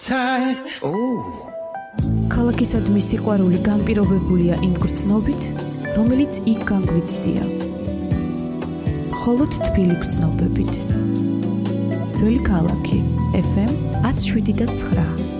ქალაქისადმი სიყვარული განპირობებულია იმ გრძნობით, რომელიც იქ განგვიცდია. მხოლოდ თბილი გრძნობებით. ძველი ქალაქი FM 107.9